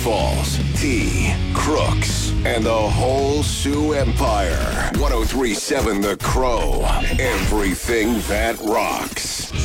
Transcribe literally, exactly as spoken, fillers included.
Falls, T, Crooks, and the whole Sioux Empire. ten thirty-seven The Crow. Everything that rocks.